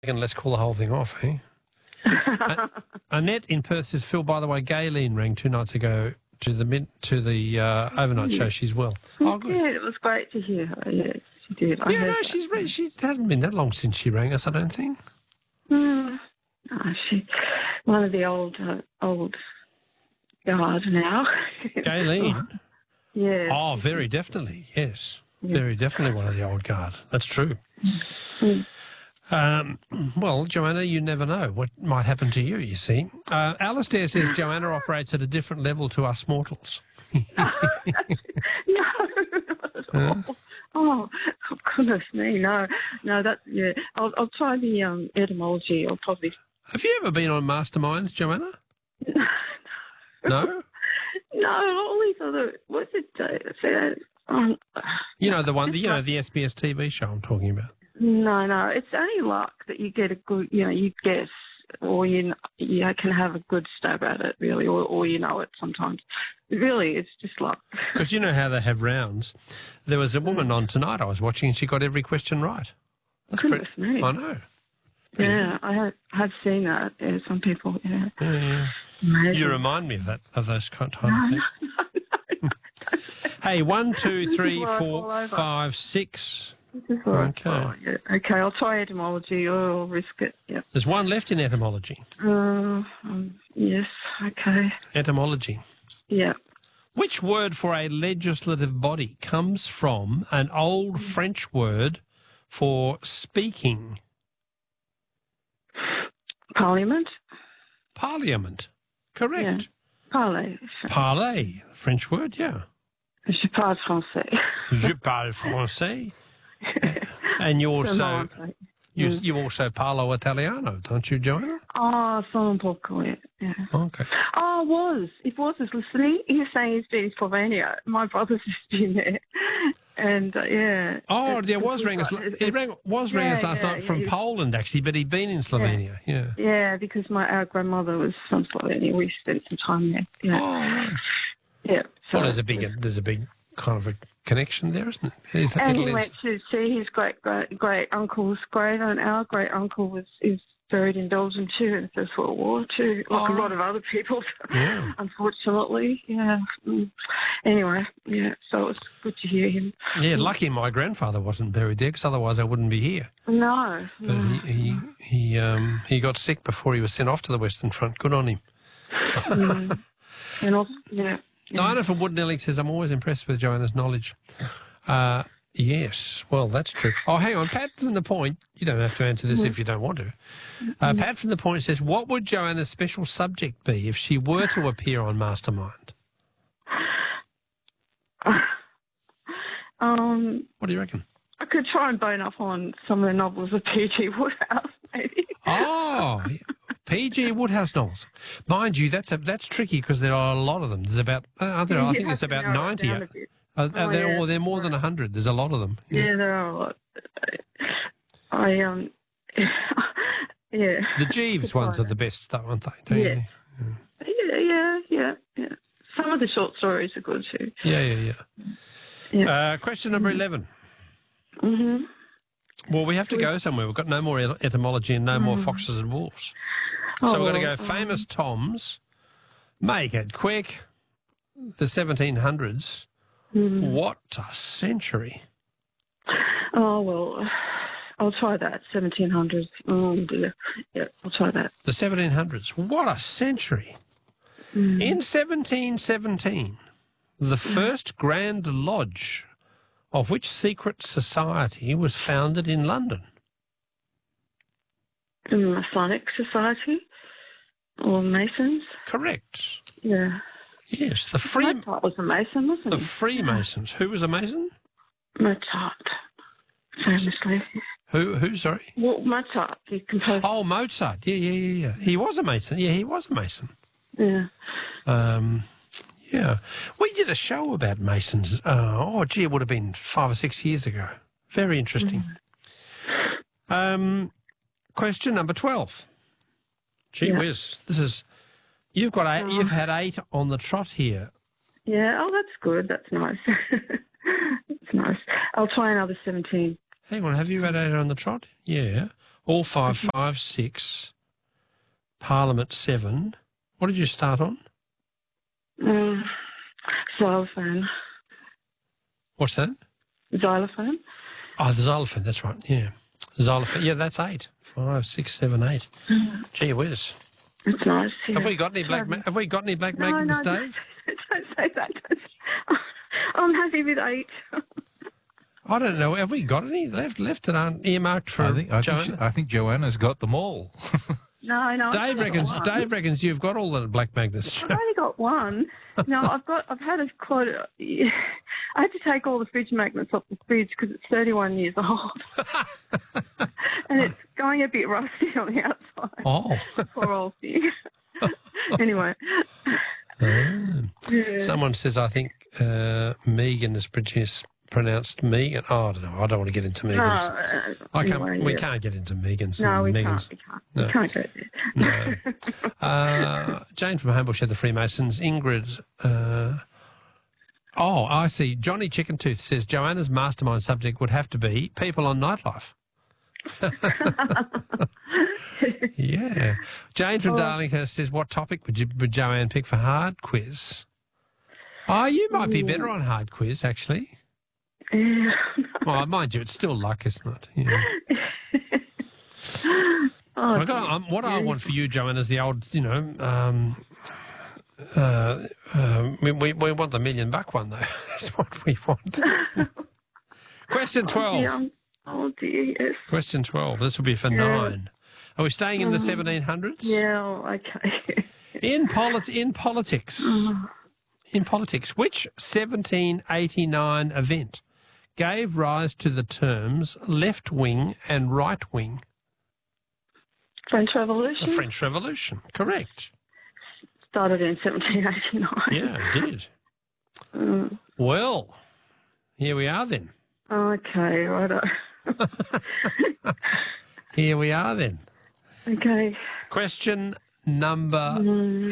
And let's call the whole thing off, eh? Annette in Perth says, Phil, by the way, Gayleen rang 2 nights ago to the overnight show. She's well. Oh, good. Yeah, it was great to hear her. Yes, she did. She hasn't been that long since she rang us, I don't think. She one of the old guard now. Gayleen? Yeah. Oh, very definitely, yes. Yeah. Very definitely one of the old guard. That's true. Well, Joanna, you never know what might happen to you, you see. Alistair says Joanna operates at a different level to us mortals. No, not at all. Oh, goodness me, no, that's, yeah. I'll try the etymology. I'll probably... Have you ever been on Masterminds, Joanna? No? No, all these other... What's it? You know, the one, the SBS TV show I'm talking about. No, it's only luck that you get a good, you guess, or you can have a good stab at it, really, or you know it sometimes. Really, it's just luck. Because you know how they have rounds. There was a woman on tonight I was watching, and she got every question right. That's Goodness me. I know. Yeah, I have seen that. Yeah, some people, yeah. Yeah. Amazing. You remind me of those kind of things. No. Hey, 1, 2, 3, 4, 5, 6. Okay. Oh, yeah. Okay, I'll try etymology. I'll risk it. Yep. There's one left in etymology. Yes. Okay. Etymology. Yeah. Which word for a legislative body comes from an old French word for speaking? Parliament. Parliament. Correct. Yeah. Parler. Parler. French word, yeah. Je parle français. Je parle français. And you also you also parlo Italiano, don't you, Joanna? Oh, solo un poco, yeah. Okay. Oh, if Woz is listening, he's saying he's been in Slovenia. My brother's just been there. And, yeah. Oh, there was rang us last night from Poland, actually, but he'd been in Slovenia, yeah. Yeah, because our grandmother was from Slovenia. We spent some time there. Yeah. Oh, right. Yeah. So, well, there's a big kind of a connection there, isn't it? And he went to see his great uncle's grave, and our great uncle is buried in Belgium too in the First World War too, like a lot of other people, unfortunately. Yeah. Anyway, yeah. So it was good to hear him. Yeah, lucky my grandfather wasn't buried there, because otherwise I wouldn't be here. No. But he got sick before he was sent off to the Western Front. Good on him. And also, yeah. Diana from Woodnelly says, I'm always impressed with Joanna's knowledge. Yes, well, that's true. Oh, hang on. Pat from The Point, you don't have to answer this if you don't want to. Pat from The Point says, what would Joanna's special subject be if she were to appear on Mastermind? What do you reckon? I could try and bone up on some of the novels of P.G. Woodhouse, maybe. Oh, P.G. Woodhouse novels. Mind you, that's tricky because there are a lot of them. There's about, I think there's about 90. They're more than 100. There's a lot of them. Yeah, there are a lot. Yeah. The Jeeves ones are the best, though, aren't they? Don't you? Yeah. Some of the short stories are good too. Yeah. Question number 11. Mm-hmm. Well, we have to go somewhere. We've got no more etymology and no more foxes and wolves. So we're going to go famous Toms. Make it quick. The 1700s. What a century. Oh, well, I'll try that. 1700s. Oh, dear. Yeah, I'll try that. The 1700s. What a century. In 1717, the first Grand Lodge of which secret society was founded in London? The Masonic Society? Or Masons? Correct. Yeah. Yes, Mozart was a Mason, wasn't he? The Freemasons. Who was a Mason? Mozart, famously. Who? Sorry. Well, Mozart. He composed. Oh, Mozart. Yeah. He was a Mason. Yeah, he was a Mason. Yeah. Yeah. We did a show about Masons. It would have been 5 or 6 years ago. Very interesting. Question number 12. Gee whiz, this is. You've had 8 on the trot here. Yeah. Oh, that's good. That's nice. That's nice. I'll try another 17. Hang on, have you had 8 on the trot? Yeah. All 5, 5, 6, Parliament 7. What did you start on? Xylophone. What's that? Xylophone. Oh, the xylophone, that's right, yeah. Xylophone, yeah, that's 8. 5, 6, 7, 8. Gee whiz. It's nice. Yeah. Have we got any black magnets, no, Dave? Don't say that. I'm happy with 8. I don't know. Have we got any left that aren't earmarked for Joanna? I think Joanna's got them all. No. Dave reckons you've got all the black magnets. I've only got one. No, I've had I had to take all the fridge magnets off the fridge because it's 31 years old. And it's going a bit rusty on the outside. Oh. Poor old thing. Anyway. Yeah. Someone says, I think Megan is pronounced Megan. Oh, I don't know. I don't want to get into Megans. We can't get into Megans. No, we Megans. can't. No. We can't go there. No. Jane from Homebush had the Freemasons. Ingrid. I see. Johnny Chicken Tooth says Joanna's mastermind subject would have to be people on Nightlife. Yeah. Jane from Darlinghurst says, what topic would Joanne pick for hard quiz? Oh, you might be better on hard quiz, actually. Yeah. Well, mind you, it's still luck, isn't it? Yeah. What I want for you, Joanne, is the old, we want the $1 million one, though. That's what we want. Question 12. Oh, dear, yes. Question 12. This will be for 9. Are we staying in the 1700s? Yeah, okay. In politics, which 1789 event gave rise to the terms left wing and right wing? French Revolution? The French Revolution, correct. Started in 1789. Yeah, it did. Well, here we are then. Okay, righto. Here we are then. Okay. Question number